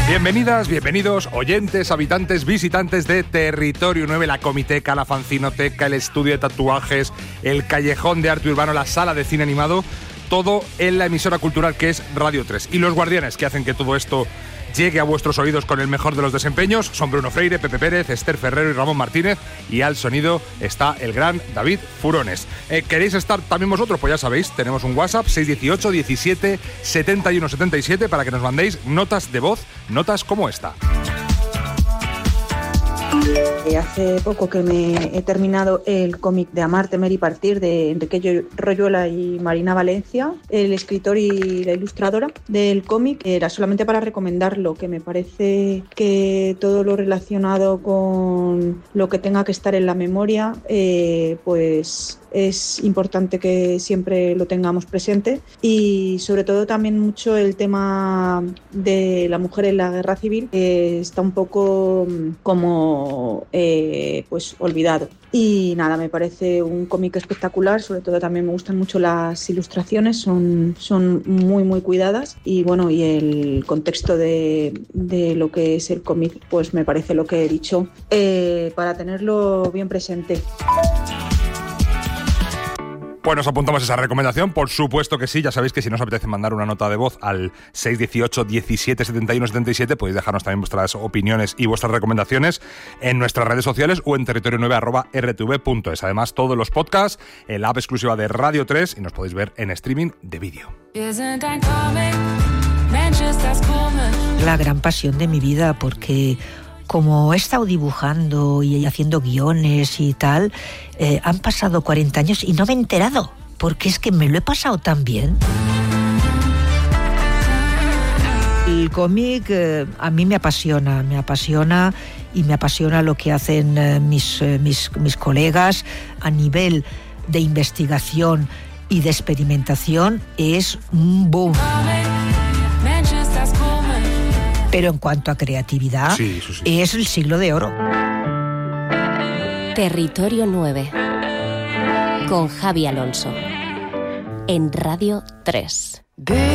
Bienvenidas, bienvenidos, oyentes, habitantes, visitantes de Territorio 9, la comiteca, la fanzinoteca, el estudio de tatuajes, el callejón de arte urbano, la sala de cine animado, todo en la emisora cultural que es Radio 3. Y los guardianes que hacen que todo esto llegue a vuestros oídos con el mejor de los desempeños son Bruno Freire, Pepe Pérez, Esther Ferrero y Ramón Martínez, y al sonido está el gran David Furones. ¿Queréis estar también vosotros? Pues ya sabéis, tenemos un WhatsApp 618 17 71 77 para que nos mandéis notas de voz, notas como esta. Hace poco que me he terminado el cómic de Amar, Temer y Partir de Enrique Royuela y Marina Valencia, el escritor y la ilustradora del cómic. Era solamente para recomendarlo, que me parece que todo lo relacionado con lo que tenga que estar en la memoria, pues es importante que siempre lo tengamos presente, y sobre todo también mucho el tema de la mujer en la guerra civil, que está un poco como pues olvidado. Y nada, me parece un cómic espectacular, sobre todo también me gustan mucho las ilustraciones, son muy muy cuidadas, y bueno, y el contexto de lo que es el cómic, pues me parece lo que he dicho, para tenerlo bien presente. Pues nos apuntamos a esa recomendación, por supuesto que sí. Ya sabéis que si nos apetece mandar una nota de voz al 618 17 71 77, podéis dejarnos también vuestras opiniones y vuestras recomendaciones en nuestras redes sociales o en territorio9@rtv.es. Además, todos los podcasts en la app exclusiva de Radio 3, y nos podéis ver en streaming de vídeo. La gran pasión de mi vida, porque como he estado dibujando y haciendo guiones y tal, han pasado 40 años y no me he enterado, porque es que me lo he pasado tan bien. El cómic a mí me apasiona y me apasiona lo que hacen mis colegas a nivel de investigación y de experimentación. Es un boom. Pero en cuanto a creatividad, sí. Es el siglo de oro. Territorio 9, con Javi Alonso, en Radio 3.